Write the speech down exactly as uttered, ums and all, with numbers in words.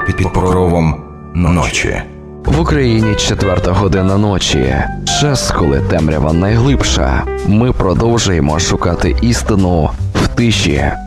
під покровом ночі. В Україні четверта година ночі. Час, коли темрява найглибша. Ми продовжуємо шукати істину в тиші.